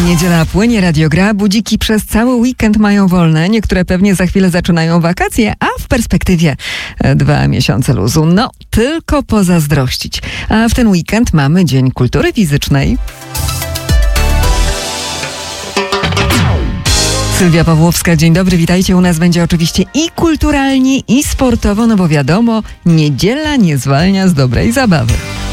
Niedziela płynie, radio gra, budziki przez cały weekend mają wolne, niektóre pewnie za chwilę zaczynają wakacje, a w perspektywie 2 miesiące luzu. No, tylko pozazdrościć. A w ten weekend mamy Dzień Kultury Fizycznej. Sylwia Pawłowska, dzień dobry, witajcie. U nas będzie oczywiście i kulturalnie, i sportowo, no bo wiadomo, niedziela nie zwalnia z dobrej zabawy.